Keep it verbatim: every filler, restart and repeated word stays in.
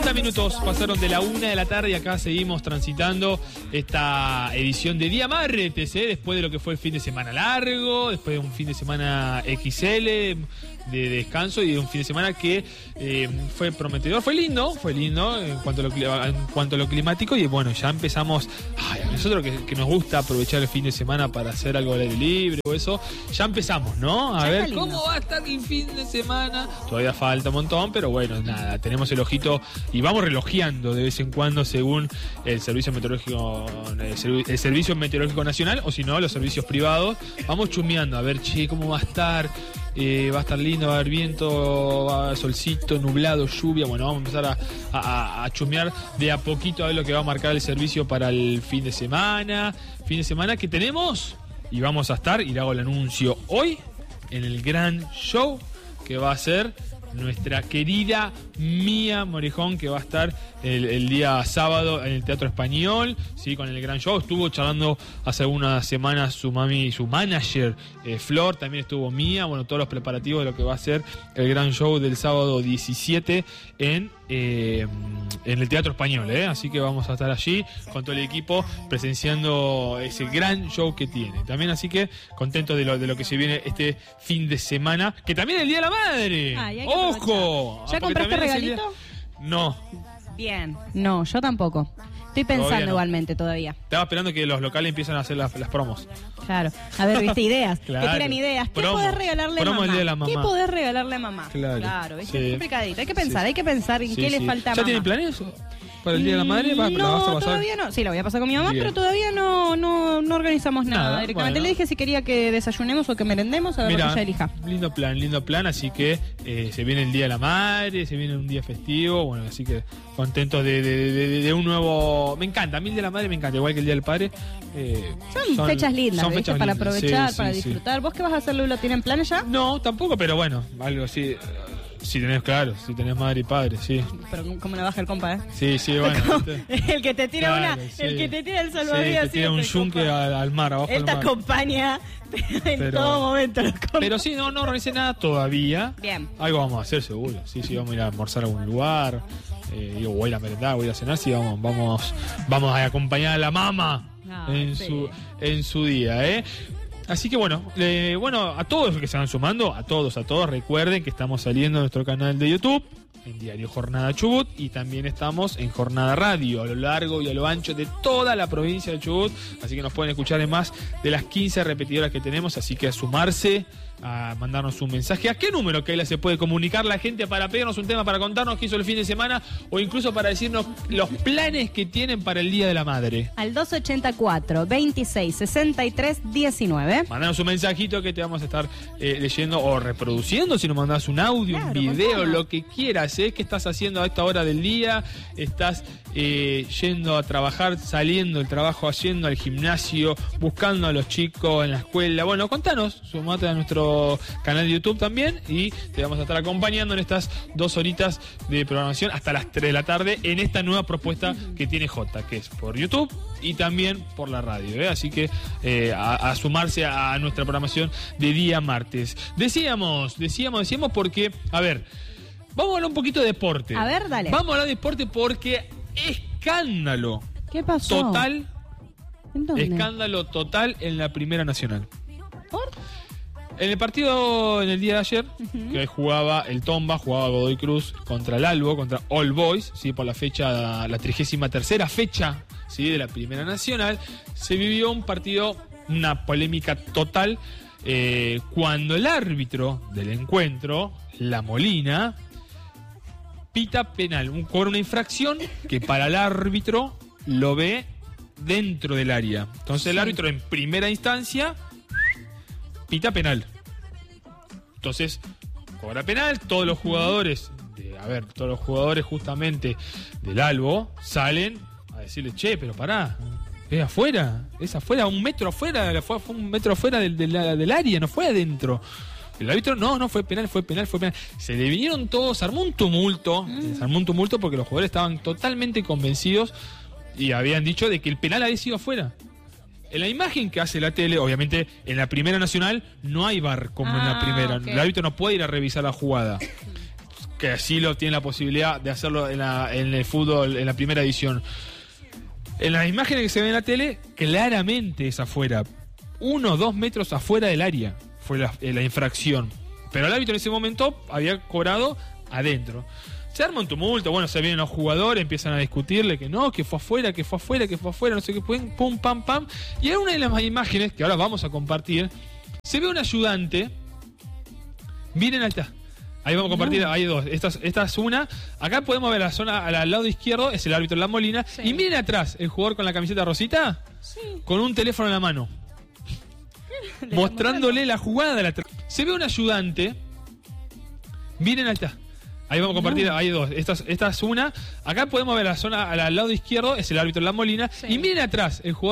cincuenta minutos pasaron de la una de la tarde y acá seguimos transitando esta edición de Día Martes, ¿eh? Después de lo que fue el fin de semana largo, después de un fin de semana equis ele de descanso y de un fin de semana que eh, fue prometedor, fue lindo, fue lindo en cuanto a lo, en cuanto a lo climático y bueno, ya empezamos, ay, a nosotros que, que nos gusta aprovechar el fin de semana para hacer algo al aire libre o eso, ya empezamos, ¿no? A ya ver cómo va a estar el fin de semana, todavía falta un montón, pero bueno, nada, tenemos el ojito y vamos relojeando de vez en cuando según el Servicio Meteorológico, el Servicio Meteorológico Nacional o si no, los servicios privados, vamos chumeando a ver, che, cómo va a estar. Eh, va a estar lindo, va a haber viento, va a haber solcito, nublado, lluvia. Bueno, vamos a empezar a, a, a chumear de a poquito a ver lo que va a marcar el servicio para el fin de semana. Fin de semana que tenemos y vamos a estar, y le hago el anuncio hoy, en el gran show que va a ser nuestra querida Mía Morejón, que va a estar el, el día sábado en el Teatro Español, sí, con el gran show. Estuvo charlando hace algunas semanas su mami, su manager, eh, Flor, también estuvo Mía, bueno, todos los preparativos de lo que va a ser el gran show del sábado diecisiete en, eh, en el Teatro Español, ¿eh? Así que vamos a estar allí con todo el equipo presenciando ese gran show que tiene. También así que contento de lo, de lo que se viene este fin de semana, que también es el Día de la Madre. Ay, ¡Ojo! ¿Ya compraste regalito? No. Bien. No, yo tampoco. Estoy pensando Todavía no. igualmente todavía. Estaba esperando que los locales empiecen a hacer las, las promos. Claro. A ver, viste, ideas. Claro. Te tiran ideas. ¿Qué Promo. podés regalarle Promo a el mamá? día de la mamá. ¿Qué podés regalarle a mamá? Claro. Claro, ¿viste? Sí. Es complicadito. Hay que pensar, Sí. hay que pensar en Sí, qué sí. le falta a ¿Ya mamá. tienen planes para el Día de la Madre? ¿Va, no, ¿la vas a pasar? todavía no. Sí, la voy a pasar con mi mamá, Bien. pero todavía no, no, no organizamos nada. Nada, Directamente bueno. le dije si quería que desayunemos o que merendemos, a ver lo que ella elija. Lindo plan, lindo plan, así que eh, se viene el Día de la Madre, se viene un día festivo, bueno, así que contentos de, de, de, de un nuevo... Me encanta, a mí el Día de la Madre me encanta, igual que el Día del Padre. Eh, son, fechas lindas, son ¿viste? fechas Para lindas, aprovechar, sí, para sí, disfrutar. Sí. ¿Vos qué vas a hacer, Lulo? ¿Tienen planes ya? No, tampoco, pero bueno, algo así... Si tenés, claro, si tenés madre y padre, sí. Pero como le baja el compa, ¿eh? Sí, sí, bueno. El que te tira claro, una, sí. el que te tira el salvavidas. Sí, te tira un yunque al, al mar, abajo Él del te mar. acompaña en pero, todo momento. Pero sí, no, no organicé nada todavía. Bien. Algo vamos a hacer seguro. Sí, sí, vamos a ir a almorzar a algún lugar. Eh, digo, voy a ir a merendar, voy a ir a cenar. Sí, vamos, vamos, vamos a acompañar a la mamá ah, en, sí. su, en su día, ¿eh? Así que bueno, eh, bueno, a todos los que se van sumando, a todos, a todos, recuerden que estamos saliendo en nuestro canal de YouTube, en Diario Jornada Chubut, y también estamos en Jornada Radio, a lo largo y a lo ancho de toda la provincia de Chubut, así que nos pueden escuchar en más de las quince repetidoras que tenemos, así que a sumarse, a mandarnos un mensaje. ¿A qué número, Keila, se puede comunicar la gente para pedirnos un tema, para contarnos qué hizo el fin de semana o incluso para decirnos los planes que tienen para el Día de la Madre? Al dos ochenta y cuatro, veintiséis, sesenta y tres, diecinueve. Mandanos un mensajito que te vamos a estar eh, leyendo o reproduciendo, si nos mandás un audio, claro, un video, contame. lo que quieras, ¿eh? ¿Qué estás haciendo a esta hora del día? ¿Estás eh, yendo a trabajar, saliendo del trabajo, yendo al gimnasio, buscando a los chicos en la escuela? Bueno, contanos, sumate a nuestro canal de YouTube también y te vamos a estar acompañando en estas dos horitas de programación hasta las tres de la tarde en esta nueva propuesta que tiene Jota, que es por YouTube y también por la radio, ¿eh? Así que eh, a, a sumarse a nuestra programación de día martes. Decíamos, decíamos, decíamos porque, a ver, vamos a hablar un poquito de deporte. A ver, dale. Vamos a hablar de deporte porque escándalo. ¿Qué pasó? Total. ¿En dónde? Escándalo total en la Primera Nacional. ¿Por? En el partido en el día de ayer, uh-huh. que jugaba el Tomba, jugaba Godoy Cruz contra el Albo, contra All Boys, ¿sí? Por la fecha, la trigésima tercera fecha, ¿sí? De la Primera Nacional, se vivió un partido, una polémica total, eh, cuando el árbitro del encuentro, La Molina, pita penal, un, cobra una infracción que para el árbitro lo ve dentro del área. Entonces sí. El árbitro en primera instancia pita penal. Entonces, cobra penal, todos los jugadores, de, a ver, todos los jugadores justamente del Albo salen a decirle, che, pero pará, es afuera, es afuera, un metro afuera, fue, fue un metro afuera del, del, del área, no fue adentro. El árbitro, no, no fue penal, fue penal, fue penal. Se le vinieron todos, se armó un tumulto, mm. se armó un tumulto porque los jugadores estaban totalmente convencidos y habían dicho de que el penal había sido afuera. En la imagen que hace la tele, obviamente en la Primera Nacional no hay V A R como ah, en la primera. Okay. El árbitro no puede ir a revisar la jugada. que así lo tiene la posibilidad de hacerlo en, la, en el fútbol, en la primera división. En las imágenes que se ven en la tele, claramente es afuera. Uno o dos metros afuera del área fue la, la infracción. Pero el árbitro en ese momento había cobrado adentro. Se arma un tumulto, bueno, se vienen los jugadores, empiezan a discutirle que no, que fue afuera, que fue afuera, que fue afuera, no sé qué, pum, pam, pam. Y en una de las imágenes, que ahora vamos a compartir, se ve un ayudante. Miren acá. Ahí vamos a compartir, no. Hay dos. Esta, esta es una. Acá podemos ver la zona al lado izquierdo, es el árbitro La Molina. Sí. Y miren atrás, el jugador con la camiseta rosita, sí, con un teléfono en la mano. Mostrándole la jugada de la... Se ve un ayudante. Miren acá. Ahí vamos a compartir, no. Hay dos. Esta, esta es una. Acá podemos ver la zona al lado izquierdo, es el árbitro La Molina. Sí. Y miren atrás, el jugador